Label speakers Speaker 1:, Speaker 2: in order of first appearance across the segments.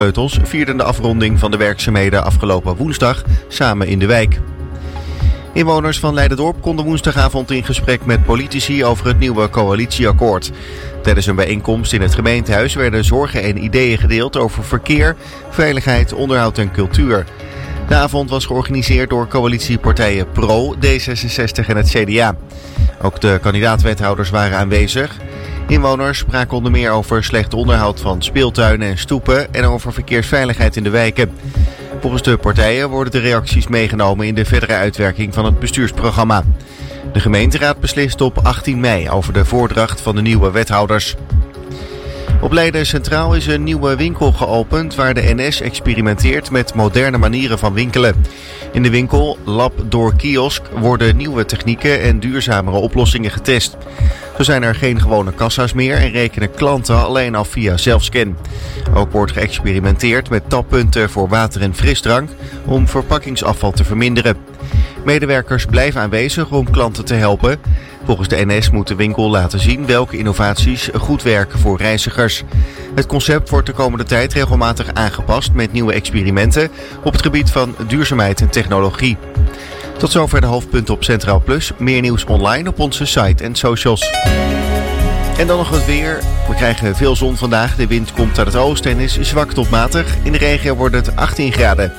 Speaker 1: Sleutels vierden de afronding van de werkzaamheden afgelopen woensdag samen in de wijk. Inwoners van Leiderdorp konden woensdagavond in gesprek met politici over het nieuwe coalitieakkoord. Tijdens een bijeenkomst in het gemeentehuis werden zorgen en ideeën gedeeld over verkeer, veiligheid, onderhoud en cultuur. De avond was georganiseerd door coalitiepartijen PRO, D66 en het CDA. Ook de kandidaat-wethouders waren aanwezig. Inwoners spraken onder meer over slecht onderhoud van speeltuinen en stoepen en over verkeersveiligheid in de wijken. Volgens de partijen worden de reacties meegenomen in de verdere uitwerking van het bestuursprogramma. De gemeenteraad beslist op 18 mei over de voordracht van de nieuwe wethouders. Op Leiden Centraal is een nieuwe winkel geopend waar de NS experimenteert met moderne manieren van winkelen. In de winkel Lab door Kiosk worden nieuwe technieken en duurzamere oplossingen getest. Zo zijn er geen gewone kassa's meer en rekenen klanten alleen af via zelfscan. Ook wordt geëxperimenteerd met tappunten voor water en frisdrank om verpakkingsafval te verminderen. Medewerkers blijven aanwezig om klanten te helpen. Volgens de NS moet de winkel laten zien welke innovaties goed werken voor reizigers. Het concept wordt de komende tijd regelmatig aangepast met nieuwe experimenten op het gebied van duurzaamheid en technologie. Tot zover de hoofdpunten op Centraal Plus. Meer nieuws online op onze site en socials. En dan nog het weer. We krijgen veel zon vandaag. De wind komt uit het oosten en is zwak tot matig. In de regio wordt het 18 graden.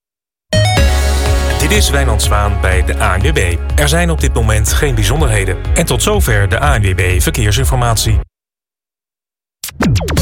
Speaker 2: Dit is Wijnand Zwaan bij de ANWB. Er zijn op dit moment geen bijzonderheden. En tot zover de ANWB Verkeersinformatie.